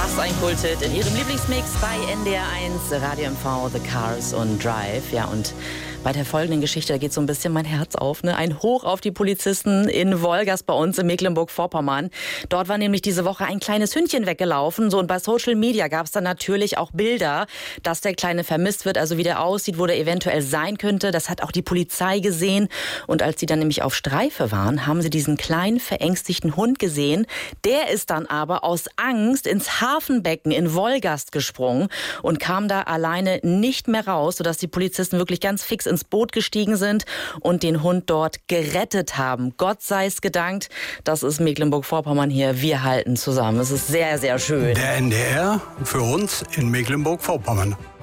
Was ein Kulthit in Ihrem Lieblingsmix bei NDR1, Radio MV, The Cars und Drive. Ja, und bei der folgenden Geschichte, da geht so ein bisschen mein Herz auf, ne? Ein Hoch auf die Polizisten in Wolgast bei uns in Mecklenburg-Vorpommern. Dort war nämlich diese Woche ein kleines Hündchen weggelaufen. So, und bei Social Media gab es dann natürlich auch Bilder, dass der Kleine vermisst wird, also wie der aussieht, wo der eventuell sein könnte. Das hat auch die Polizei gesehen. Und als sie dann nämlich auf Streife waren, haben sie diesen kleinen, verängstigten Hund gesehen. Der ist dann aber aus Angst ins Hafenbecken in Wolgast gesprungen und kam da alleine nicht mehr raus, sodass die Polizisten wirklich ganz fix ins Boot gestiegen sind und den Hund dort gerettet haben. Gott sei es gedankt. Das ist Mecklenburg-Vorpommern hier. Wir halten zusammen. Es ist sehr, sehr schön. Der NDR für uns in Mecklenburg-Vorpommern.